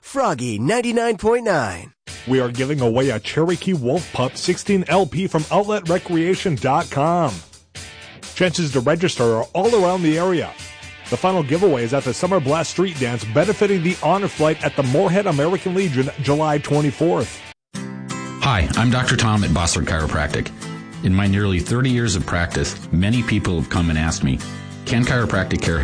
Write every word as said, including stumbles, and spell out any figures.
Froggy ninety-nine point nine. We are giving away a Cherokee Wolf Pup sixteen L P from outlet recreation dot com. Chances to register are all around the area. The final giveaway is at the Summer Blast Street Dance benefiting the Honor Flight at the Moorhead American Legion July twenty-fourth. Hi, I'm Doctor Tom at Bossert Chiropractic. In my nearly thirty years of practice, many people have come and asked me, can chiropractic care